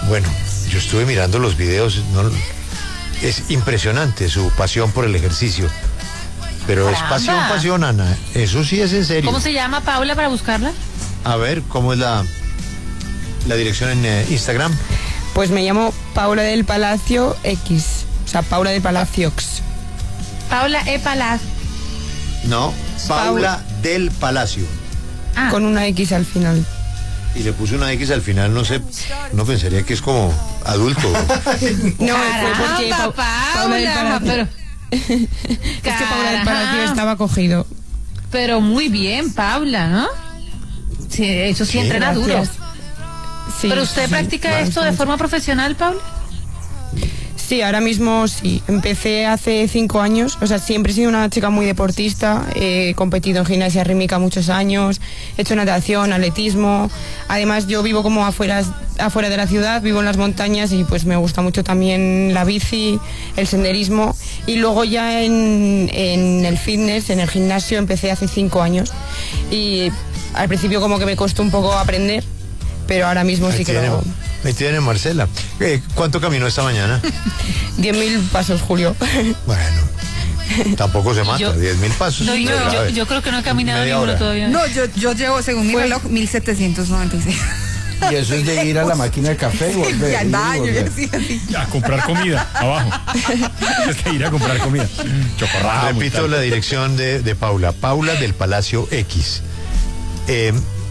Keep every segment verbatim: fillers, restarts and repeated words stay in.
Bueno, yo estuve mirando los videos, ¿no? Es impresionante su pasión por el ejercicio. Pero Caramba. es pasión, pasión, Ana. Eso sí es en serio. ¿Cómo se llama, Paula, para buscarla? A ver, ¿cómo es la, la dirección en eh, Instagram? Pues me llamo Paula del Palacio X. O sea, Paula del Palacio X. Paula E. Palaz. No, Paula del Palacio. Ah. Con una X al final. Y le puse una X al final, no sé, no pensaría que es como adulto. No, fue porque Caramba, Pa- Paula del Paula, Palacio. pero, Es que Paula del Palacio Caramba. estaba cogido. pero muy bien, Paula, ¿no? Sí, eso sí, Sí, entrena duro. Gracias. Sí, ¿Pero usted sí, practica bastante. esto de forma profesional, Paula? Sí, ahora mismo sí. Empecé hace cinco años. O sea, siempre he sido una chica muy deportista. He competido en gimnasia rítmica muchos años. He hecho natación, atletismo. Además, yo vivo como afuera, afuera de la ciudad, vivo en las montañas y pues me gusta mucho también la bici, el senderismo. Y luego ya en, en el fitness, en el gimnasio, empecé hace cinco años. Y al principio como que me costó un poco aprender, pero ahora mismo Ahí sí que tiene, lo... ahí tiene Marcela. Eh, ¿Cuánto caminó esta mañana? diez mil pasos, Julio. Bueno, tampoco se mata, Yo- diez mil pasos. No, yo, Pero, a yo, ver, yo creo que no he caminado media ninguno hora. todavía. No, yo, yo llevo, según mi Fue- reloj, mil setecientos noventa y seis. Y eso es de ir a la máquina de café y volver. Ya ir y nada, yo ya volver. decía así. A comprar comida, abajo. Es que ir a comprar comida. Chocorramo. Repito tal. la dirección de, de Paula. Paula del Palacio X. Eh,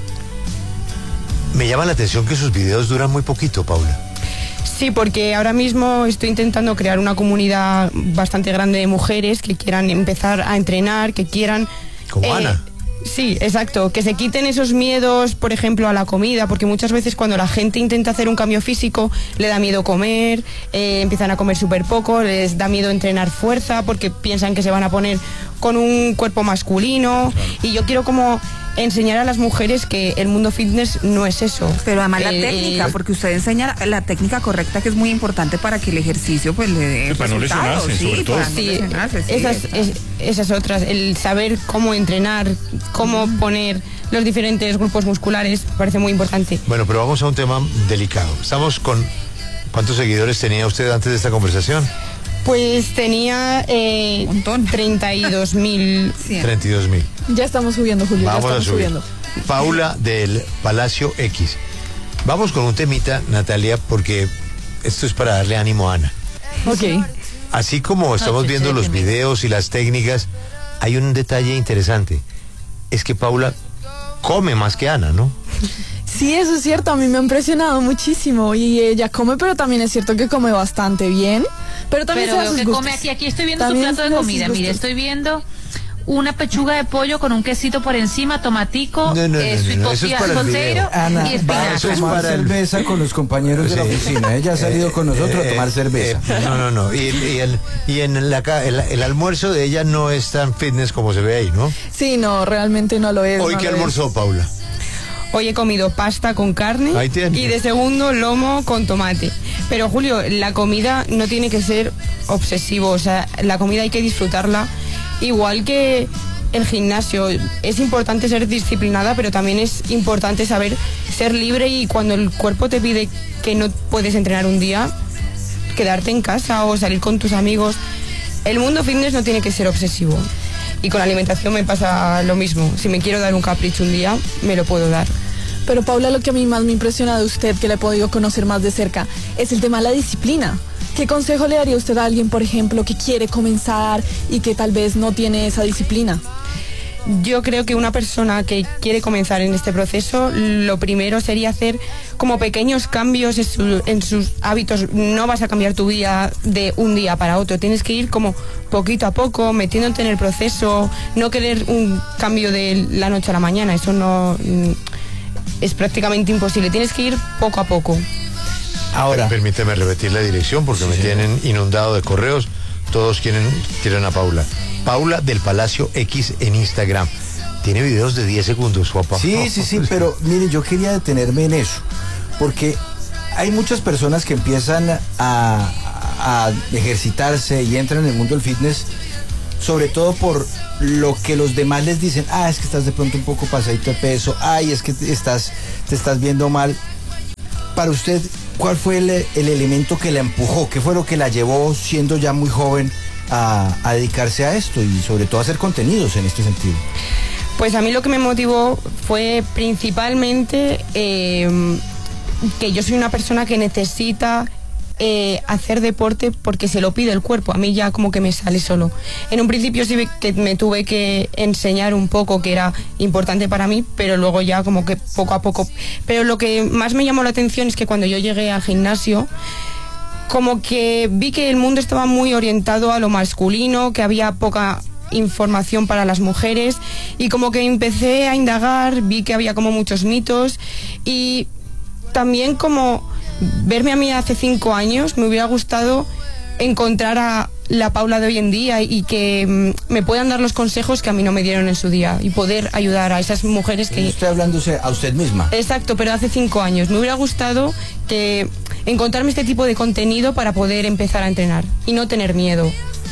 me llama la atención que sus videos duran muy poquito, Paula. Sí, porque ahora mismo estoy intentando crear una comunidad bastante grande de mujeres que quieran empezar a entrenar, que quieran... Como Ana. Sí, exacto, que se quiten esos miedos, por ejemplo, a la comida, porque muchas veces cuando la gente intenta hacer un cambio físico, le da miedo comer, eh, empiezan a comer súper poco, les da miedo entrenar fuerza, porque piensan que se van a poner con un cuerpo masculino, y yo quiero como enseñar a las mujeres que el mundo fitness no es eso. Pero además la Eh, técnica, eh, porque usted enseña la, la técnica correcta, que es muy importante para que el ejercicio pues le dé Sí, para no resultados, lesionarse, sí, sobre todo. para no Sí, lesionarse, sí, esas, exacto. es- esas otras, el saber cómo entrenar, cómo poner los diferentes grupos musculares, parece muy importante. Bueno, pero vamos a un tema delicado. Estamos con... ¿Cuántos seguidores tenía usted antes de esta conversación? Pues tenía eh, Un montón. treinta y dos mil. Sí. treinta y dos mil. Ya estamos subiendo, Julio, Vamos ya a estamos subir. subiendo. Paula del Palacio X. Vamos con un temita, Natalia, porque esto es para darle ánimo a Ana. Ok. Así como estamos qué viendo chévere, los mira. videos y las técnicas, hay un detalle interesante. Es que Paula come más que Ana, ¿no? Sí, eso es cierto, a mí me ha impresionado muchísimo y ella come, pero también es cierto que come bastante bien, pero también Pero se da veo sus que gustos. come aquí. Aquí estoy viendo También su plato se de da sus comida. Mire, gustos. estoy viendo una pechuga de pollo con un quesito por encima, tomatico, No, no, no, eh, sweet no, no, eso es potato para el soltero video. Ana, y va a espinaca. Eso es tomar para el- cerveza con los compañeros de la Sí. oficina. Ella ha salido con nosotros a tomar Eh, cerveza. eh, no, no, no. Y, y el, y en la, ca- el, el almuerzo de ella no es tan fitness como se ve ahí, ¿no? Sí, no, realmente no lo es. Hoy no que lo es. almorzó, Paula. Hoy he comido pasta con carne Ahí tiene. y de segundo lomo con tomate. Pero Julio, la comida no tiene que ser obsesivo, o sea, la comida hay que disfrutarla igual que el gimnasio. Es importante ser disciplinada, pero también es importante saber ser libre y cuando el cuerpo te pide que no puedes entrenar un día, quedarte en casa o salir con tus amigos. El mundo fitness no tiene que ser obsesivo. Y con la alimentación me pasa lo mismo. Si me quiero dar un capricho un día, me lo puedo dar. Pero Paula, lo que a mí más me impresiona de usted, que la he podido conocer más de cerca, es el tema de la disciplina. ¿Qué consejo le daría usted a alguien, por ejemplo, que quiere comenzar y que tal vez no tiene esa disciplina? Yo creo que una persona que quiere comenzar en este proceso, lo primero sería hacer como pequeños cambios en, su- en sus hábitos. No vas a cambiar tu vida de un día para otro, tienes que ir como poquito a poco, metiéndote en el proceso, no querer un cambio de la noche a la mañana, eso no mm, es prácticamente imposible, tienes que ir poco a poco. Ahora, Permíteme repetir la dirección porque me tienen inundado de correos. Todos quieren, quieren a Paula. Paula del Palacio X en Instagram. Tiene videos de diez segundos, guapa. sí, sí, sí, pero mire, yo quería detenerme en eso, porque hay muchas personas que empiezan a, a ejercitarse y entran en el mundo del fitness, sobre todo por lo que los demás les dicen. Ah, es que estás de pronto un poco pasadito de peso. Ay, es que te estás, te estás viendo mal. para usted, ¿cuál fue el, el elemento que la empujó? ¿Qué fue lo que la llevó, siendo ya muy joven, a, a dedicarse a esto y sobre todo a hacer contenidos en este sentido? Pues a mí lo que me motivó fue principalmente eh, que yo soy una persona que necesita eh, hacer deporte porque se lo pide el cuerpo. A mí ya como que me sale solo. En un principio sí que me tuve que enseñar un poco que era importante para mí, pero luego ya como que poco a poco. Pero lo que más me llamó la atención es que cuando yo llegué al gimnasio, como que vi que el mundo estaba muy orientado a lo masculino, que había poca información para las mujeres, y como que empecé a indagar, vi que había como muchos mitos, y también como verme a mí hace cinco años, me hubiera gustado encontrar a la Paula de hoy en día y que mm, me puedan dar los consejos que a mí no me dieron en su día y poder ayudar a esas mujeres que... Estoy hablándose a usted misma. Exacto, pero hace cinco años. Me hubiera gustado que encontrarme este tipo de contenido para poder empezar a entrenar y no tener miedo.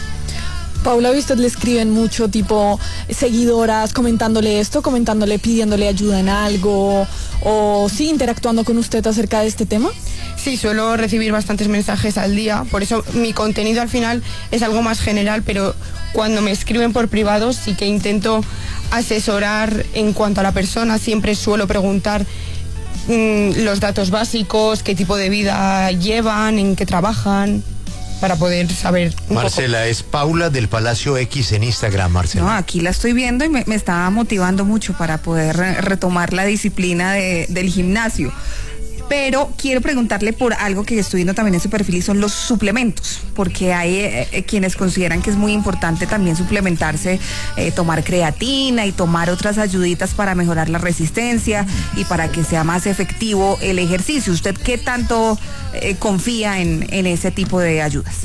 Paula, ¿a usted le escriben mucho, tipo, seguidoras comentándole esto, comentándole, pidiéndole ayuda en algo, o sí, interactuando con usted acerca de este tema? Sí, suelo recibir bastantes mensajes al día, por eso mi contenido al final es algo más general, pero cuando me escriben por privado sí que intento asesorar en cuanto a la persona, siempre suelo preguntar mmm, los datos básicos, qué tipo de vida llevan, en qué trabajan, para poder saber un Marcela, poco. es Paula del Palacio X en Instagram, Marcela. No, aquí la estoy viendo y me, me estaba motivando mucho para poder re- retomar la disciplina de, del gimnasio. Pero quiero preguntarle por algo que estoy viendo también en su perfil y son los suplementos, porque hay eh, quienes consideran que es muy importante también suplementarse, eh, tomar creatina y tomar otras ayuditas para mejorar la resistencia y para que sea más efectivo el ejercicio. ¿Usted qué tanto eh, confía en, en ese tipo de ayudas?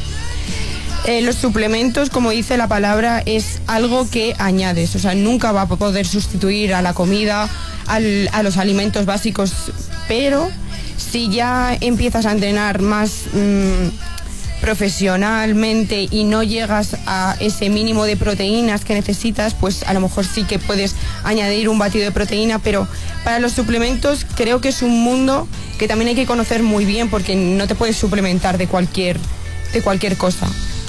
Eh, los suplementos, como dice la palabra, es algo que añades, o sea, nunca va a poder sustituir a la comida, al, a los alimentos básicos, pero si ya empiezas a entrenar más mmm, profesionalmente y no llegas a ese mínimo de proteínas que necesitas, pues a lo mejor sí que puedes añadir un batido de proteína, pero para los suplementos creo que es un mundo que también hay que conocer muy bien porque no te puedes suplementar de cualquier, de cualquier cosa.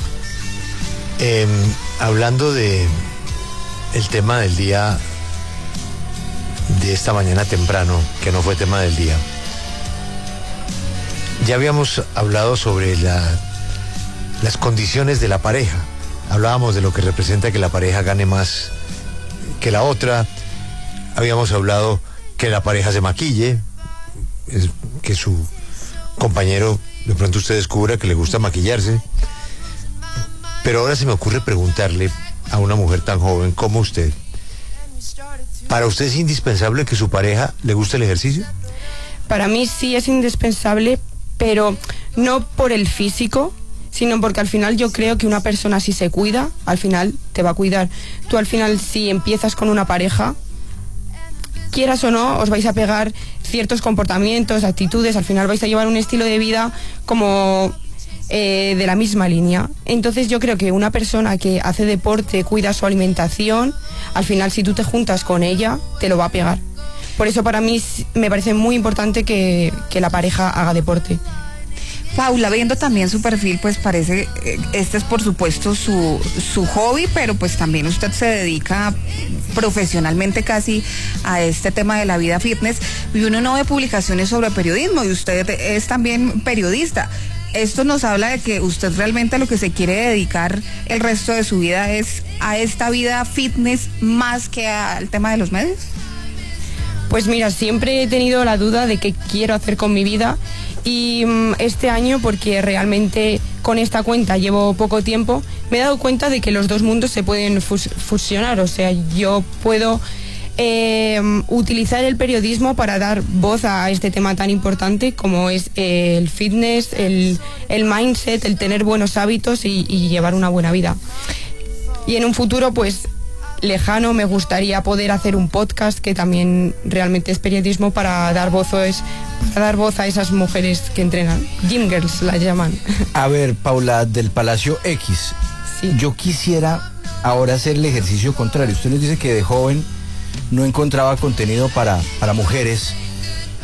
Eh, hablando de el tema del día de esta mañana temprano, que no fue tema del día, ya habíamos hablado sobre la, las condiciones de la pareja. Hablábamos de lo que representa que la pareja gane más que la otra. Habíamos hablado que la pareja se maquille, es, que su compañero de pronto usted descubra que le gusta maquillarse. Pero ahora se me ocurre preguntarle a una mujer tan joven como usted, ¿para usted es indispensable que su pareja le guste el ejercicio? Para mí sí es indispensable, pero no por el físico, sino porque al final yo creo que una persona si se cuida, al final te va a cuidar. Tú al final si empiezas con una pareja, quieras o no, os vais a pegar ciertos comportamientos, actitudes, al final vais a llevar un estilo de vida como... Eh, de la misma línea. Entonces yo creo que una persona que hace deporte, cuida su alimentación, al final si tú te juntas con ella, te lo va a pegar. Por eso para mí me parece muy importante que, que la pareja haga deporte. Paula, viendo también su perfil, pues parece, eh, este es por supuesto su, su hobby, pero pues también usted se dedica profesionalmente casi a este tema de la vida fitness y uno no ve publicaciones sobre periodismo y usted es también periodista. Esto nos habla de que usted realmente a lo que se quiere dedicar el resto de su vida es a esta vida fitness más que al tema de los medios. Pues mira, siempre he tenido la duda de qué quiero hacer con mi vida y um, este año, porque realmente con esta cuenta llevo poco tiempo, me he dado cuenta de que los dos mundos se pueden fus- fusionar, o sea, yo puedo eh, utilizar el periodismo para dar voz a este tema tan importante como es eh, el fitness, el, el mindset, el tener buenos hábitos y, y llevar una buena vida. Y en un futuro, pues, lejano, me gustaría poder hacer un podcast que también realmente es periodismo para dar voz, para dar voz a esas mujeres que entrenan. Gym Girls las llaman. A ver, Paula del Palacio X, sí. Yo quisiera ahora hacer el ejercicio contrario. Usted nos dice que de joven no encontraba contenido para, para mujeres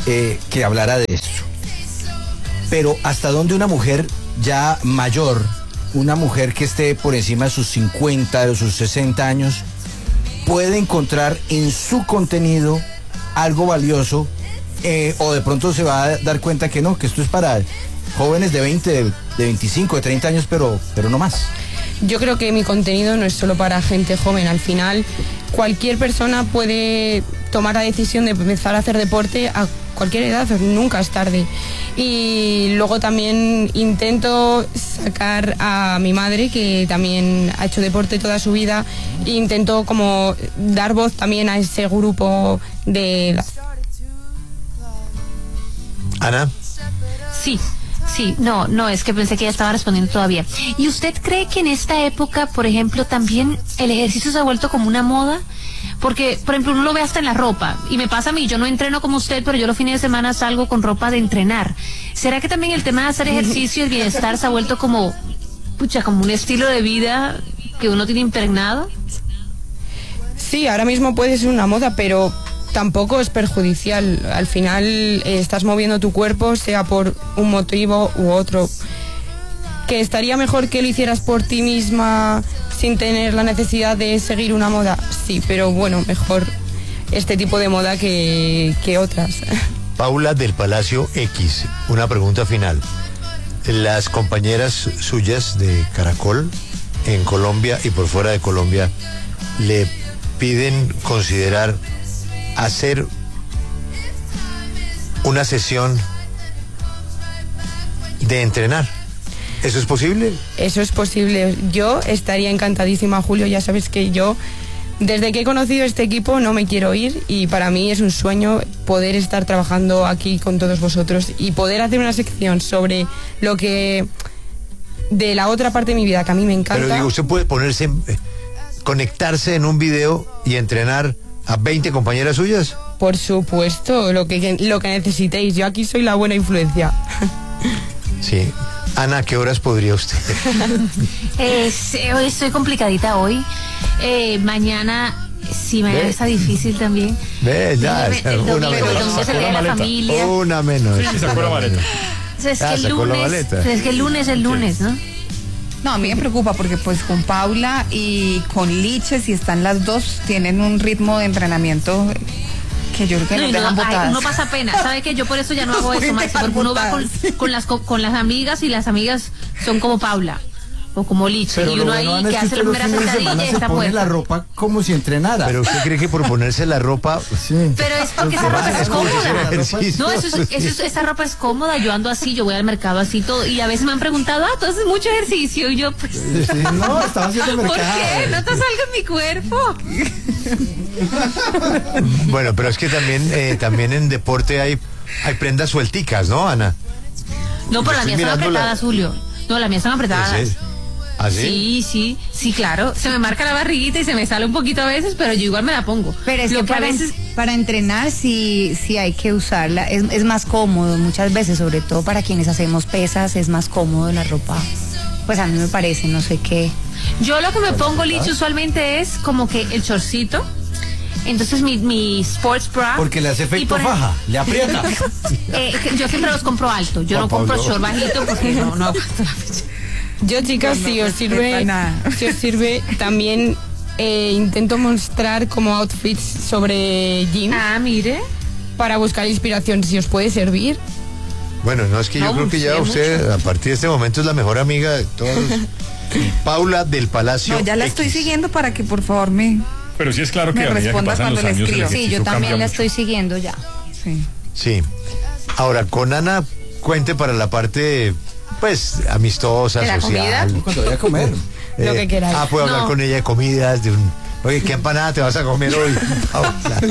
eh, que hablara de esto. Pero ¿hasta dónde una mujer ya mayor, una mujer que esté por encima de sus cincuenta, de sus sesenta años, puede encontrar en su contenido algo valioso, eh, o de pronto se va a dar cuenta que no, que esto es para jóvenes de veinte, de, de veinticinco, de treinta años, pero, pero no más? Yo creo que mi contenido no es solo para gente joven. Al final, cualquier persona puede tomar la decisión de empezar a hacer deporte a cualquier edad, nunca es tarde. Y luego también intento sacar a mi madre, que también ha hecho deporte toda su vida, e intento como dar voz también a ese grupo de... Ana. Sí. Sí, no, no, es que pensé que ella estaba respondiendo todavía. ¿Y usted cree que en esta época, por ejemplo, también el ejercicio se ha vuelto como una moda? Porque, por ejemplo, uno lo ve hasta en la ropa, y me pasa a mí, yo no entreno como usted, pero yo los fines de semana salgo con ropa de entrenar. ¿Será que también el tema de hacer ejercicio y el bienestar se ha vuelto como, pucha, como un estilo de vida que uno tiene impregnado? Sí, ahora mismo puede ser una moda, pero tampoco es perjudicial. Al final eh, estás moviendo tu cuerpo, sea por un motivo u otro. ¿Que estaría mejor que lo hicieras por ti misma sin tener la necesidad de seguir una moda? Sí, pero bueno, mejor este tipo de moda que, que otras. Paula del Palacio X, una pregunta final. Las compañeras suyas de Caracol en Colombia y por fuera de Colombia le piden considerar hacer una sesión de entrenar. ¿Eso es posible? Eso es posible. Yo estaría encantadísima, Julio. Ya sabes que yo, desde que he conocido este equipo, no me quiero ir, y para mí es un sueño poder estar trabajando aquí con todos vosotros y poder hacer una sección sobre lo que... de la otra parte de mi vida, que a mí me encanta. Pero digo, usted puede ponerse, eh, conectarse en un video y entrenar a veinte compañeras suyas. Por supuesto, lo que, lo que necesitéis. Yo aquí soy la buena influencia. Sí. Ana, ¿a qué horas podría usted? Eh, sí, hoy estoy complicadita hoy. Eh, mañana, sí, mañana ¿Ve? está difícil también. Ve, ya, El, el una domingo, el menos. domingo es el día de la familia. Una menos. Sí, sacó la maleta. O sea, es Ah, que el sacó la lunes, maleta. es que el lunes es el lunes, ¿no? No, a mí me preocupa porque pues con Paula y con Liche, si están las dos, tienen un ritmo de entrenamiento que yo creo que No, nos y no, dejan ay, botadas. uno pasa pena, ¿sabe qué? Yo por eso ya no hago Nos eso, pueden Maxi, dejar porque uno va con, botadas. con las co- con las amigas, y las amigas son como Paula o como Liche, Pero y lo uno bueno, ahí Ana, que es que hace la usted los primera fines de sentadilla semana y se está pone la muerta. ropa como si entrenara. Pero usted cree que por ponerse la ropa... Sí. Pero es porque esa ropa es Es como si hiciera cómoda. ejercicio. No, eso es, eso es- esa ropa es cómoda. Yo ando así, yo voy al mercado así todo. Y a veces me han preguntado, ah, tú haces mucho ejercicio. Y yo, pues, Sí, sí, no, estaba haciendo ¿por mercado. qué? No te salga en mi cuerpo. Bueno, pero es que también, eh, también en deporte hay, hay prendas suelticas, ¿no, Ana? No, pero Yo las estoy mías son mirando la- apretadas, Julio. No, las mías son apretadas. ¿Sí? ¿Así? Sí, sí, sí, claro. Se me marca la barriguita y se me sale un poquito a veces, pero yo igual me la pongo. Pero es Lo que, que a para, veces... para entrenar sí, sí hay que usarla. Es, es más cómodo muchas veces, sobre todo para quienes hacemos pesas, es más cómodo la ropa. Pues a mí me parece, no sé qué. Yo lo que me pongo, Lich, usualmente es como que el chorcito. Entonces mi, mi sports bra. Porque le hace y efecto por ej- faja, le aprieta. Eh, yo siempre los compro alto. Yo no Juan compro Pablo. short bajito porque no, no aguanto la fecha. Yo, chicas, No, no si os respeta sirve, nada. si os sirve, también eh, intento mostrar como outfits sobre jeans Ah, mire. para buscar inspiración, si os puede servir. Bueno, no, es que yo No, creo que ya sí, usted, a partir de este momento, es la mejor amiga de todos. Paula del Palacio No, ya la X. estoy siguiendo para que por favor me... Pero sí es claro que Me a medida que responda pasan los cuando le años el escribo. Sí, ejercicio yo también cambia la mucho. estoy siguiendo ya. Sí. Sí. Ahora, con Ana, cuente para la parte, pues, amistosa, ¿De la social. comida? Cuando vaya a comer. Lo que queráis. Ah, puedo hablar No. con ella de comidas, de un... Oye, ¿qué empanada te vas a comer hoy, Paula?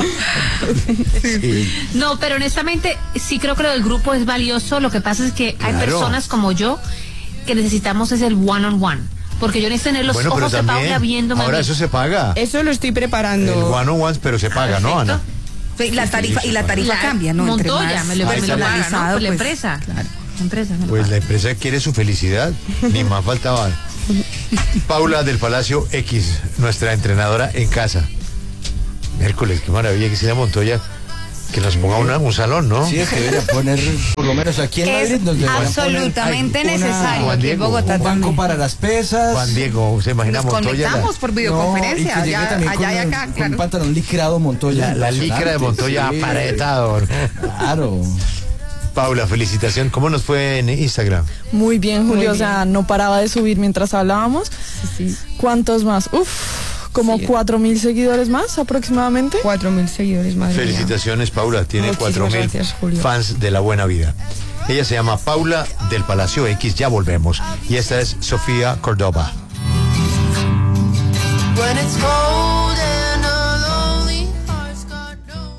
Sí. No, pero honestamente sí creo que lo del grupo es valioso. Lo que pasa es que hay Claro. personas como yo que necesitamos es el one on one. Porque yo necesito tener los Bueno, pero ojos de Paula también, viéndome a ahora mí. eso se paga. Eso lo estoy El preparando. one on one, pero se paga, ¿no, Perfecto. Ana? Sí, la tarifa, y la tarifa La- cambia, ¿no? Entre Montoya, más me lo, me lo paga, ¿no? personalizado, Por la pues, empresa. claro. La empresa me lo Pues paga. la empresa quiere su felicidad, ni más faltaba. Paula del Palacio X, nuestra entrenadora en casa. Miércoles, qué maravilla que Cecilia Montoya Que nos ponga una, un salón, ¿no? Sí, es que debería poner, por lo menos aquí en Es Madrid, nos deberían absolutamente poner, ay, una- necesario. Juan Aquí en Diego, Bogotá un banco también. para las pesas. Juan Diego, ¿se imagina Nos Montoya? La, conectamos por No, y que videoconferencia, llegue allá, también allá con, y un- acá, con un claro. pantalón licrado Montoya. la, la licra de Montoya Sí. aparetado. Claro. Paula, felicitación. ¿Cómo nos fue en Instagram? Muy bien, Julio, Muy o sea, no paraba de subir mientras hablábamos. Sí, ¿Cuántos más? Uf, como Sí. cuatro mil seguidores más aproximadamente. cuatro mil seguidores, madre mía. Felicitaciones, Paula. Tiene Muchísimas cuatro mil gracias, Julio. fans de la buena vida. Ella se llama Paula del Palacio X. Ya volvemos. Y esta es Sofía Córdoba. When it's cold and a lonely heart's got no.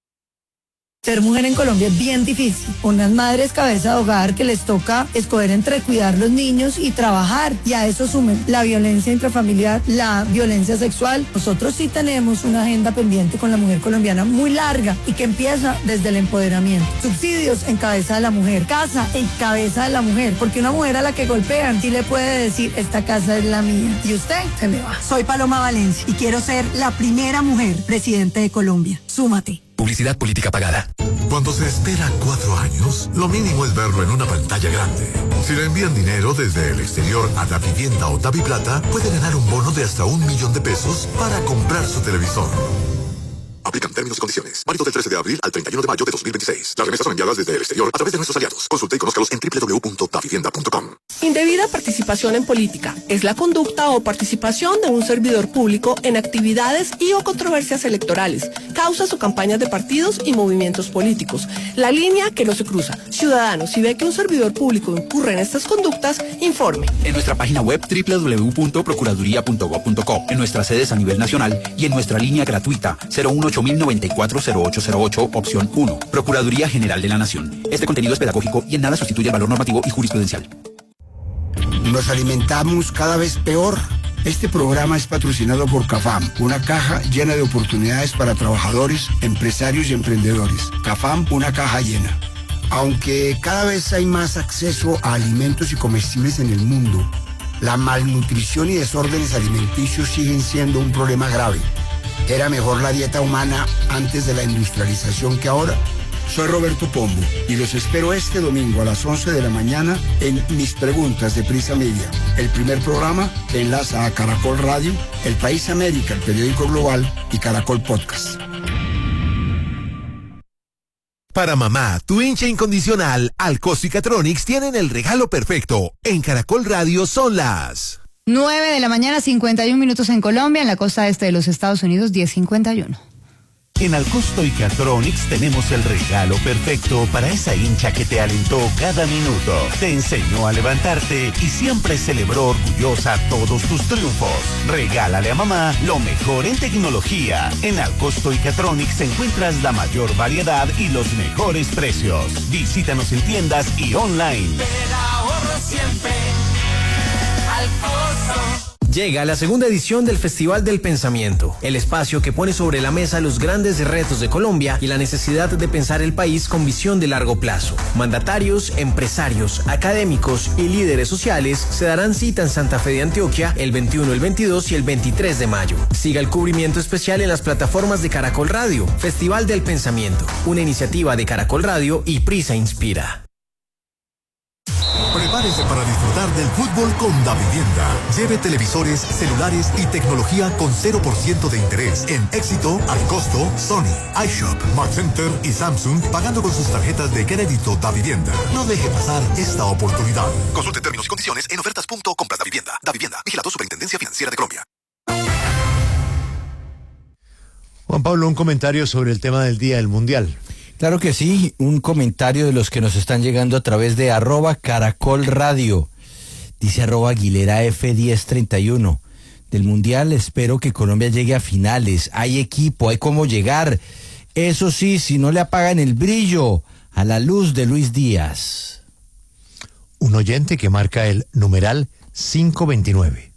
Ser mujer en Colombia es bien difícil. Unas madres cabeza de hogar que les toca escoger entre cuidar los niños y trabajar. Y a eso sumen la violencia intrafamiliar, la violencia sexual. Nosotros sí tenemos una agenda pendiente con la mujer colombiana muy larga y que empieza desde el empoderamiento. Subsidios en cabeza de la mujer, casa en cabeza de la mujer. Porque una mujer a la que golpean sí le puede decir, esta casa es la mía. Y usted se me va. Soy Paloma Valencia y quiero ser la primera mujer presidente de Colombia. Súmate. Publicidad política pagada. Cuando se espera cuatro años, lo mínimo es verlo en una pantalla grande. Si le envían dinero desde el exterior a Davivienda o Daviplata, puede ganar un bono de hasta un millón de pesos para comprar su televisor. Aplican términos y condiciones. Válido del trece de abril al treinta y uno de mayo de dos mil veintiséis. Las remesas son enviadas desde el exterior a través de nuestros aliados. Consulte y conózcalos en doble u doble u doble u punto davivienda punto com. Indebida participación en política es la conducta o participación de un servidor público en actividades y o controversias electorales, causas o campañas de partidos y movimientos políticos. La línea que no se cruza. Ciudadanos, si ve que un servidor público incurre en estas conductas, informe. En nuestra página web doble u doble u doble u punto procuraduría punto gob punto co, en nuestras sedes a nivel nacional y en nuestra línea gratuita cero uno ocho mil noventa y cuatro cero ocho cero ocho, opción uno. Procuraduría General de la Nación. Este contenido es pedagógico y en nada sustituye el valor normativo y jurisprudencial. Nos alimentamos cada vez peor. Este programa es patrocinado por CAFAM, una caja llena de oportunidades para trabajadores, empresarios y emprendedores. CAFAM, una caja llena. Aunque cada vez hay más acceso a alimentos y comestibles en el mundo, la malnutrición y desórdenes alimenticios siguen siendo un problema grave. ¿Era mejor la dieta humana antes de la industrialización que ahora? Soy Roberto Pombo y los espero este domingo a las once de la mañana en Mis Preguntas de Prisa Media, el primer programa que enlaza a Caracol Radio, El País América, el periódico global y Caracol Podcast. Para mamá, tu hincha incondicional, Alcosto y Catronics tienen el regalo perfecto. En Caracol Radio son las nueve de la mañana, cincuenta y un minutos en Colombia, en la costa este de los Estados Unidos, diez cincuenta y uno. En Alcosto y Catronics tenemos el regalo perfecto para esa hincha que te alentó cada minuto, te enseñó a levantarte y siempre celebró orgullosa todos tus triunfos. Regálale a mamá lo mejor en tecnología. En Alcosto y Catronics encuentras la mayor variedad y los mejores precios. Visítanos en tiendas y online. Te ahorro siempre. Alcosto. Llega la segunda edición del Festival del Pensamiento, el espacio que pone sobre la mesa los grandes retos de Colombia y la necesidad de pensar el país con visión de largo plazo. Mandatarios, empresarios, académicos y líderes sociales se darán cita en Santa Fe de Antioquia el veintiuno, el veintidós y el veintitrés de mayo. Siga el cubrimiento especial en las plataformas de Caracol Radio. Festival del Pensamiento, una iniciativa de Caracol Radio y Prisa Inspira. Prepárese para disfrutar del fútbol con Davivienda. Lleve televisores, celulares y tecnología con cero por ciento de interés en Éxito, Alcosto, Sony, iShop, Mark Center y Samsung, pagando con sus tarjetas de crédito Davivienda. No deje pasar esta oportunidad. Consulte términos y condiciones en ofertas punto compras Davivienda. Davivienda, vigilado Superintendencia Financiera de Colombia. Juan Pablo, un comentario sobre el tema del Día del Mundial. Claro que sí, un comentario de los que nos están llegando a través de arroba Caracol Radio. Dice arroba Aguilera F diez treinta y uno. Del Mundial espero que Colombia llegue a finales. Hay equipo, hay cómo llegar. Eso sí, si no le apagan el brillo a la luz de Luis Díaz. Un oyente que marca el numeral quinientos veintinueve.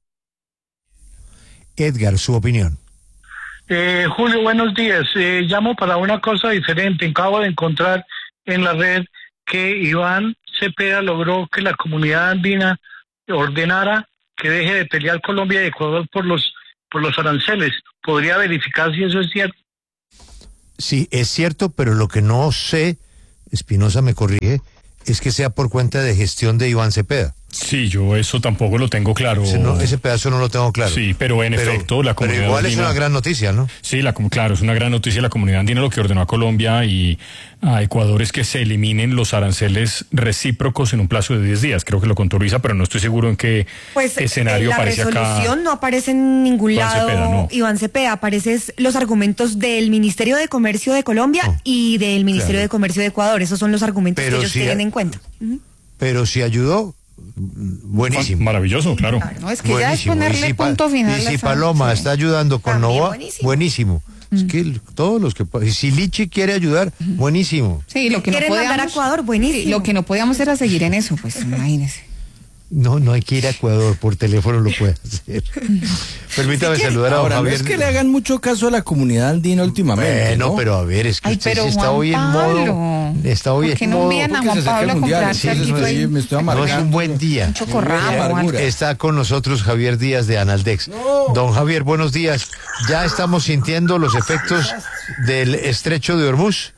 Edgar, su opinión. Eh, Julio, buenos días. Eh, llamo para una cosa diferente. Acabo de encontrar en la red que Iván Cepeda logró que la comunidad andina ordenara que deje de pelear Colombia y Ecuador por los por los aranceles. ¿Podría verificar si eso es cierto? Sí, es cierto, pero lo que no sé, Espinosa me corrige, es que sea por cuenta de gestión de Iván Cepeda. Sí, yo eso tampoco lo tengo claro. Ese, no, ese pedazo no lo tengo claro. Sí, pero en pero, efecto la comunidad pero igual andina, es una gran noticia, ¿no? Sí, la, claro, es una gran noticia. La comunidad andina lo que ordenó a Colombia y a Ecuador es que se eliminen los aranceles recíprocos en un plazo de diez días. Creo que lo contó Luisa, pero no estoy seguro en qué pues, escenario en la aparece acá. La resolución no aparece en ningún Iván lado, Cepeda, no. Iván Cepeda, aparecen los argumentos del Ministerio de Comercio de Colombia oh, y del Ministerio claro. de Comercio de Ecuador. Esos son los argumentos pero que ellos si tienen a, en cuenta. Uh-huh. Pero si ayudó, buenísimo. Maravilloso, claro. claro no, es que buenísimo. Ya es ponerle si punto pa, final. Y si Paloma sí. está ayudando con También Nova, buenísimo. buenísimo. Mm. Es que todos los que... Y si Lichi quiere ayudar, buenísimo. Sí, lo que no podíamos... mandar a Ecuador, buenísimo. Sí, lo que no podíamos era seguir en eso, pues imagínese. No, no hay que ir a Ecuador, por teléfono lo puede hacer. Permítame si saludar a ahora, Javier. No es que le hagan mucho caso a la comunidad andina últimamente. Bueno, ¿no? pero a ver, es que Ay, usted pero sí está Juan hoy en Pablo. modo. Está hoy en modo. ¿Por qué no envían a Juan Pablo a comprarse sí, aquí? Me estoy no es un buen día. Un chocorramo. Está con nosotros Javier Díaz de Analdex. No. Don Javier, buenos días. ¿Ya estamos sintiendo los efectos del estrecho de Hormuz?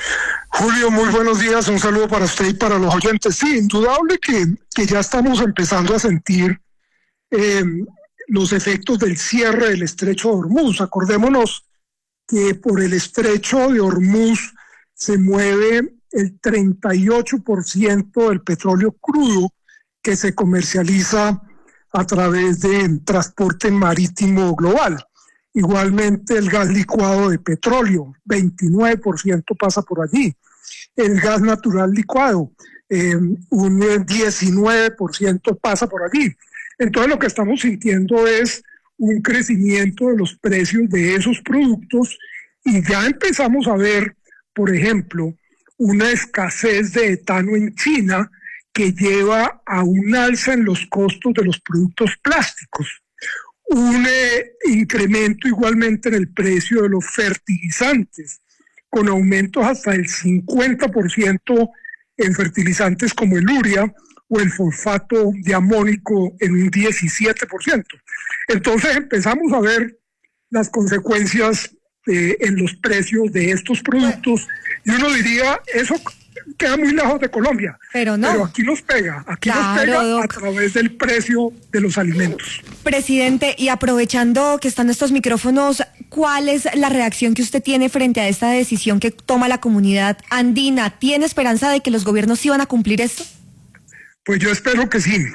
Julio, muy buenos días, un saludo para usted y para los oyentes. Sí, indudable que, que ya estamos empezando a sentir eh, los efectos del cierre del estrecho de Hormuz. Acordémonos que por el estrecho de Hormuz se mueve el treinta y ocho por ciento del petróleo crudo que se comercializa a través de transporte marítimo global. Igualmente el gas licuado de petróleo, veintinueve por ciento pasa por allí. El gas natural licuado, eh, un diecinueve por ciento pasa por allí. Entonces lo que estamos sintiendo es un crecimiento de los precios de esos productos y ya empezamos a ver, por ejemplo, una escasez de etano en China que lleva a un alza en los costos de los productos plásticos. Un eh, incremento igualmente en el precio de los fertilizantes, con aumentos hasta el cincuenta por ciento en fertilizantes como el urea o el fosfato de amónico en un diecisiete por ciento. Entonces empezamos a ver las consecuencias eh, en los precios de estos productos y uno diría, eso queda muy lejos de Colombia, pero no. Pero aquí nos pega, aquí claro, nos pega doc. a través del precio de los alimentos. Presidente, y aprovechando que están estos micrófonos, ¿cuál es la reacción que usted tiene frente a esta decisión que toma la comunidad andina? ¿Tiene esperanza de que los gobiernos sí van a cumplir esto? Pues yo espero que sí.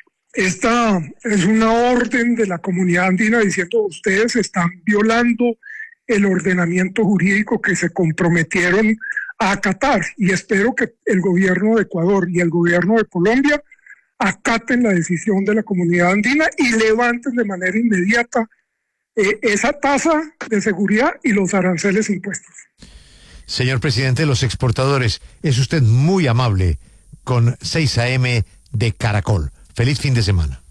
Esta es una orden de la comunidad andina diciendo ustedes están violando el ordenamiento jurídico que se comprometieron a acatar, y espero que el gobierno de Ecuador y el gobierno de Colombia acaten la decisión de la comunidad andina y levanten de manera inmediata eh, esa tasa de seguridad y los aranceles impuestos. Señor presidente de los exportadores, es usted muy amable con seis A M de Caracol. Feliz fin de semana.